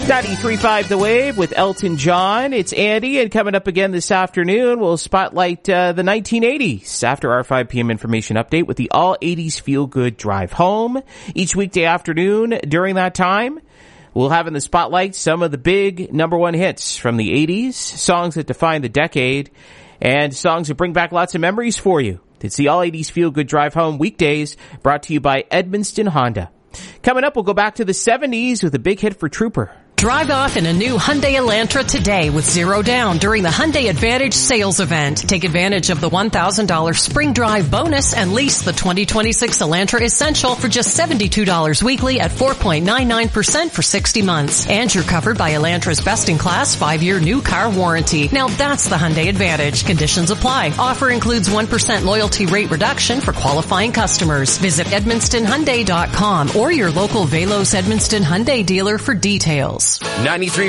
93.5 The Wave with Elton John. It's Andy, and coming up again this afternoon, we'll spotlight the 1980s after our 5 p.m. information update with the All 80s Feel Good Drive Home. Each weekday afternoon during that time, we'll have in the spotlight some of the big number one hits from the 80s, songs that define the decade, and songs that bring back lots of memories for you. It's the All 80s Feel Good Drive Home weekdays, brought to you by Edmundston Honda. Coming up, we'll go back to the 70s with a big hit for Trooper. Drive off in a new Hyundai Elantra today with 0 down during the Hyundai Advantage sales event. Take advantage of the $1,000 spring drive bonus and lease the 2026 Elantra Essential for just $72 weekly at 4.99% for 60 months. And you're covered by Elantra's best-in-class 5-year new car warranty. Now that's the Hyundai Advantage. Conditions apply. Offer includes 1% loyalty rate reduction for qualifying customers. Visit EdmundstonHyundai.com or your local Velos Edmundston Hyundai dealer for details. 93